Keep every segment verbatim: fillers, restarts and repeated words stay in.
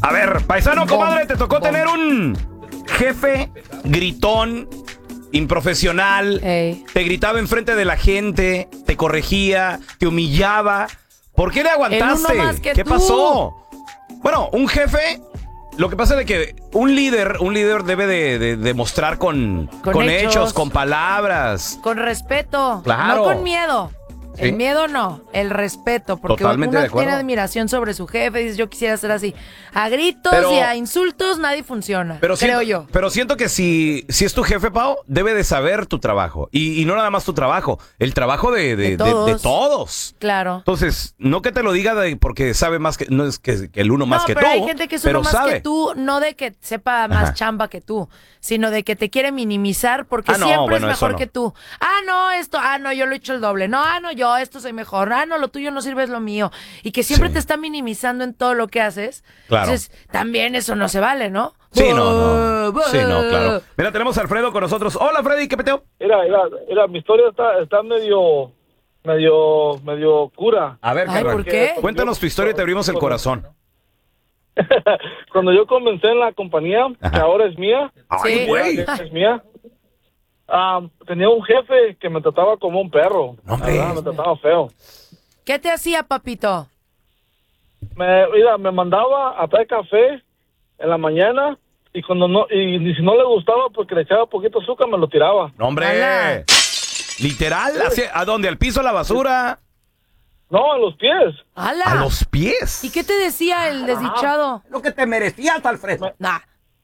A ver, paisano, comadre, te tocó tener un jefe gritón, improfesional, Ey. te gritaba enfrente de la gente, te corregía, te humillaba. ¿Por qué le aguantaste? El uno más que ¿Qué tú. pasó? Bueno, un jefe, lo que pasa es de que un líder, un líder debe de, de, de mostrar con, Con con hechos. hechos. con palabras. Con respeto, Claro. no con miedo. Sí. El miedo no, el respeto, porque Totalmente uno de acuerdo. tiene admiración sobre su jefe, dice yo quisiera ser así. A gritos Pero- y a insultos nadie funciona, Pero creo siento, yo. Pero siento que si, si es tu jefe, Pau, debe de saber tu trabajo. Y, y no nada más tu trabajo, el trabajo de, de, De de- todos. de todos. Claro. Entonces, no que te lo diga de- porque sabe más que, no es que, que el uno más no, que pero tú. hay gente que es pero uno más sabe. que tú, no de que sepa más Ajá. chamba que tú, sino de que te quiere minimizar porque Ah, no, siempre bueno, es eso mejor no. que tú. Ah, no, esto, ah, no, yo lo he hecho el doble. No, ah, no, yo esto soy mejor. Ah, no, lo tuyo no sirve, es lo mío. Y que siempre Sí. te está minimizando en todo lo que haces. Claro. Entonces, también eso no se vale, ¿no? Sí, no, no. Buh, Sí, no, buh. claro. Mira, tenemos a Alfredo con nosotros. Hola, Freddy, ¿qué peteo? Mira, mira, mira, mi historia está, está medio, medio, medio cura. A ver, Ay, carnal. ¿por qué? Cuéntanos tu historia y te abrimos el corazón. Cuando yo comencé en la compañía, Ajá. que ahora es mía, Ay, Sí. güey. que es mía, ah, tenía un jefe que me trataba como un perro. No, hombre. ¿Verdad? Me trataba feo. ¿Qué te hacía, papito? Me, mira, me mandaba a traer café en la mañana y cuando no, y, y si no le gustaba porque le echaba poquito azúcar, me lo tiraba. No, hombre. Ala. Literal, hacia- ¿a dónde? ¿Al piso, a la basura? No, a los pies. ¡Hala! A los pies. ¿Y qué te decía el desdichado? Lo que te merecías, Alfredo. Nah.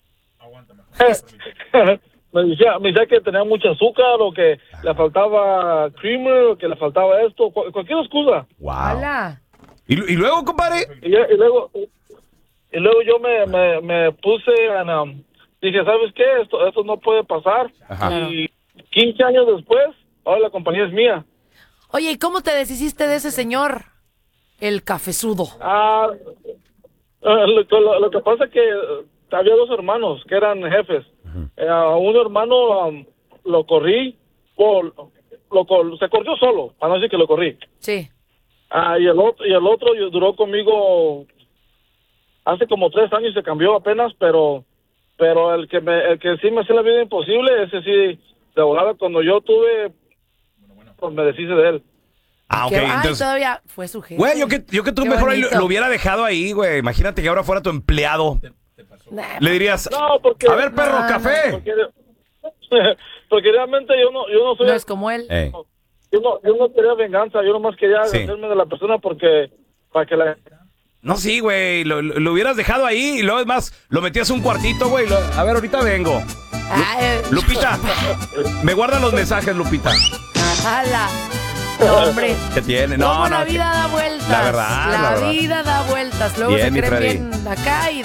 me decía, me decía que tenía mucho azúcar o que le faltaba creamer o que le faltaba esto, cu- cualquier excusa. Wow. ¡Hala! ¿Y, y luego, compadre? Y, ya- y luego y luego yo me, me, me puse en, um, dije, ¿sabes qué? Esto esto no puede pasar. Ajá. Y quince años después, ahora la compañía es mía. Oye, ¿y cómo te deshiciste de ese señor? El cafezudo. Ah, eh, lo, lo- lo que pasa es que eh, había dos hermanos que eran jefes. Eh, a un hermano um, lo corrí, o lo, cor- se corrió solo, para no decir que lo corrí. Sí. Ah, y el otro, y el otro duró conmigo hace como tres años y se cambió apenas, pero pero el que me, el que sí me hacía la vida imposible, ese sí, de volada, cuando yo tuve, pues me deshice de él. Ah, ok, Que- ay, entonces... todavía fue su jefe. Güey, yo que, yo que tú Qué mejor ahí lo, bonito. lo hubiera dejado ahí, güey. Imagínate que ahora fuera tu empleado. Nah, Le dirías, No, porque... a ver, perro, no, café. Porque, porque realmente yo no, yo no soy... no es como él. Ey. Yo no, yo no quería venganza, yo nomás quería Sí. hacerme de la persona porque... Para que la... No, sí, güey, lo, lo- lo hubieras dejado ahí y luego es más, lo metías a un cuartito, güey. lo- A ver, ahorita vengo. Ay, Lupita, me guardan los mensajes, Lupita. ¡Hala! No, hombre. ¿Qué tiene? No, Como no. la que- vida da vueltas. La verdad, la verdad. vida da vueltas. Luego Bien, se mi creen Freddy. bien acá y